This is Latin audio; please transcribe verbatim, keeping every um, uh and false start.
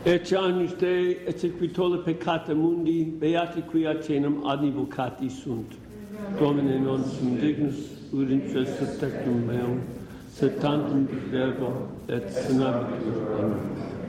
Ecce agnus Dei, ecce qui tolle peccata mundi, beati qui atenum advocati sunt. Domine non sum dignus, urinque subtectum meum, sed tantum verbo et senabitur. Amen.